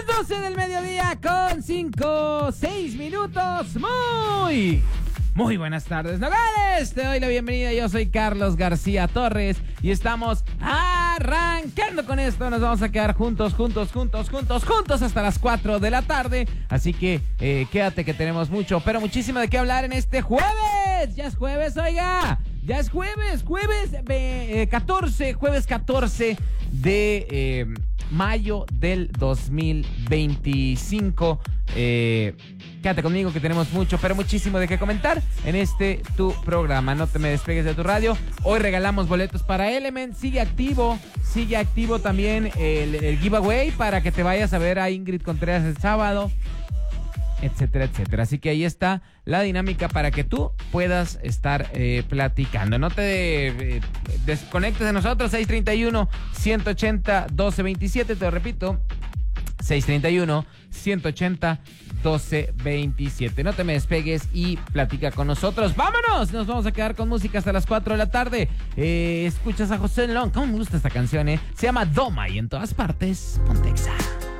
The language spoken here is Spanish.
12 del mediodía con 6 minutos. Muy buenas tardes, Nogales. Te doy la bienvenida. Yo soy Carlos García Torres y estamos arrancando con esto. Nos vamos a quedar juntos hasta las 4 de la tarde. Así que quédate que tenemos mucho, pero muchísimo de qué hablar en este jueves. Ya es jueves, oiga. Ya es jueves 14 de mayo del 2025. Quédate conmigo que tenemos mucho, pero muchísimo de qué comentar en este tu programa. No te me despegues de tu radio. Hoy regalamos boletos para Element. Sigue activo también el giveaway para que te vayas a ver a Ingrid Contreras el sábado, etcétera, etcétera. Así que ahí está la dinámica para que tú puedas estar platicando. No te desconectes de nosotros. 631-180-1227. Te lo repito, 631-180-1227. No te me despegues y platica con nosotros. ¡Vámonos! Nos vamos a quedar con música hasta las 4 de la tarde. Escuchas a José Long. ¿Cómo me gusta esta canción, Se llama Doma y en todas partes, Pontexa.